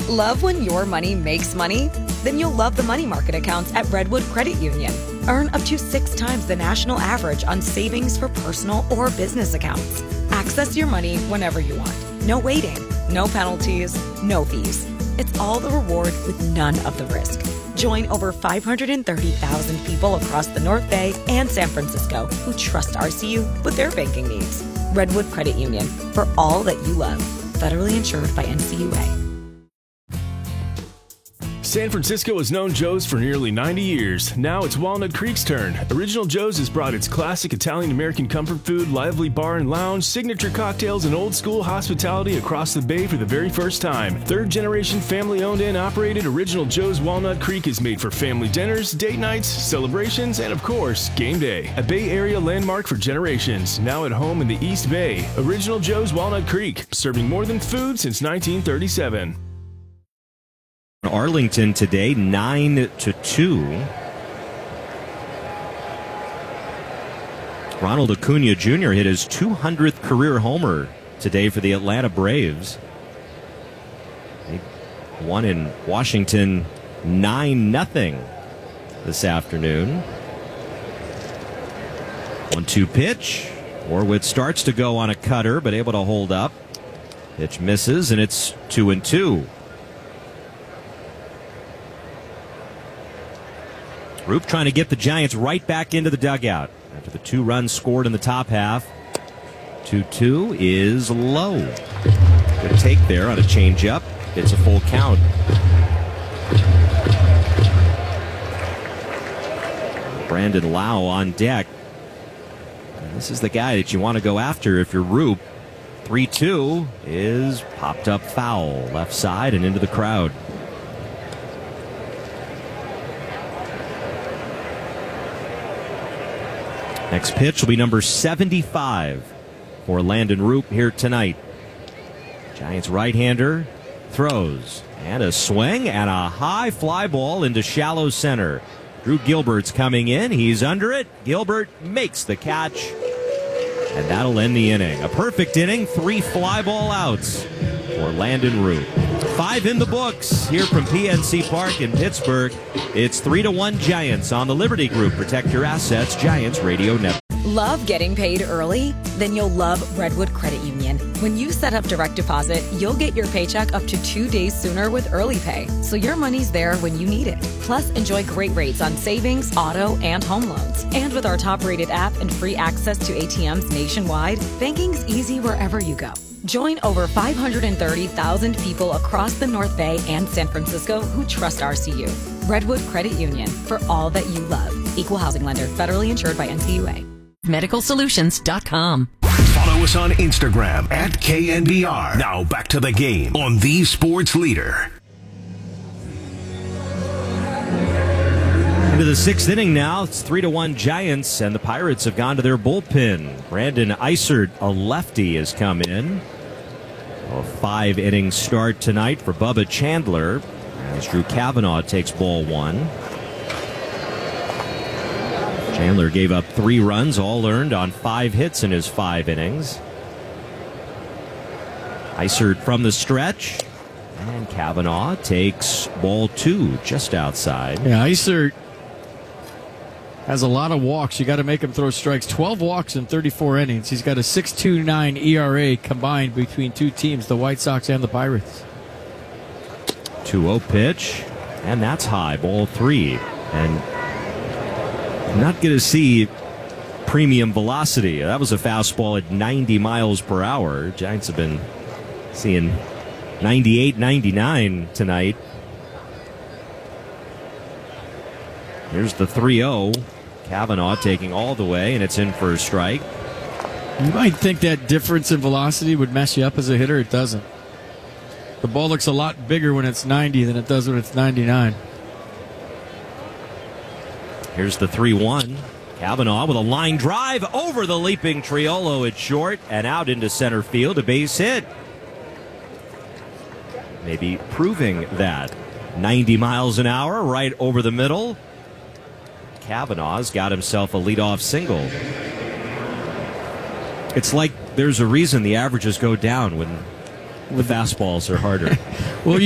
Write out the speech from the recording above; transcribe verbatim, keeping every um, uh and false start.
Love when your money makes money? Then you'll love the money market accounts at Redwood Credit Union. Earn up to six times the national average on savings for personal or business accounts. Access your money whenever you want. No waiting, no penalties, no fees. It's all the reward with none of the risk. Join over five hundred thirty thousand people across the North Bay and San Francisco who trust R C U with their banking needs. Redwood Credit Union, for all that you love. Federally insured by N C U A. San Francisco has known Joe's for nearly ninety years. Now it's Walnut Creek's turn. Original Joe's has brought its classic Italian-American comfort food, lively bar and lounge, signature cocktails, and old-school hospitality across the bay for the very first time. Third-generation family-owned and operated Original Joe's Walnut Creek is made for family dinners, date nights, celebrations, and of course, game day. A Bay Area landmark for generations. Now at home in the East Bay. Original Joe's Walnut Creek, serving more than food since nineteen thirty-seven. Arlington today, nine to two. Ronald Acuna Junior hit his two hundredth career homer today for the Atlanta Braves. They won in Washington nine nothing this afternoon. one two pitch. Orwitz starts to go on a cutter, but able to hold up. Pitch misses, and it's two and two. Roop trying to get the Giants right back into the dugout after the two runs scored in the top half. two two is low. Good take there on a changeup. It's a full count. Brandon Lau on deck. And this is the guy that you want to go after if you're Roop. three two is popped up foul. Left side and into the crowd. Next pitch will be number seventy-five for Landon Roop here tonight. Giants right-hander throws, and a swing, and a high fly ball into shallow center. Drew Gilbert's coming in. He's under it. Gilbert makes the catch, and that'll end the inning. A perfect inning, three fly ball outs for Landon Roop. Five in the books here from P N C Park in Pittsburgh. It's three to one Giants on the Liberty Group. Protect your assets. Giants Radio Network. Love getting paid early? Then you'll love Redwood Credit Union. When you set up direct deposit, you'll get your paycheck up to two days sooner with Early Pay, so your money's there when you need it. Plus, enjoy great rates on savings, auto, and home loans. And with our top-rated app and free access to A T Ms nationwide, banking's easy wherever you go. Join over five hundred thirty thousand people across the North Bay and San Francisco who trust R C U. Redwood Credit Union, for all that you love. Equal housing lender, federally insured by N C U A. medical solutions dot com. Follow us on Instagram at K N B R. Now back to the game on the Sports Leader. Into the sixth inning now. It's three to one Giants, and the Pirates have gone to their bullpen. Brandon Eisert, a lefty, has come in. A five-inning start tonight for Bubba Chandler as Drew Cavanaugh takes ball one. Chandler gave up three runs, all earned on five hits in his five innings. Eisert from the stretch, and Cavanaugh takes ball two just outside. Yeah, Eisert has a lot of walks. You got to make him throw strikes. twelve walks in thirty-four innings. He's got a six point two nine E R A combined between two teams, the White Sox and the Pirates. two oh pitch, and that's high, ball three. And not going to see premium velocity. That was a fastball at ninety miles per hour. Giants have been seeing ninety-eight, ninety-nine tonight. Here's the three oh. Cavanaugh taking all the way, and it's in for a strike. You might think that difference in velocity would mess you up as a hitter. It doesn't. The ball looks a lot bigger when it's ninety than it does when it's ninety-nine. Here's the three one. Cavanaugh with a line drive over the leaping Triolo at short and out into center field. A base hit. Maybe proving that. ninety miles an hour right over the middle. Cavanaugh's got himself a leadoff single. It's like there's a reason the averages go down when the fastballs are harder. Well,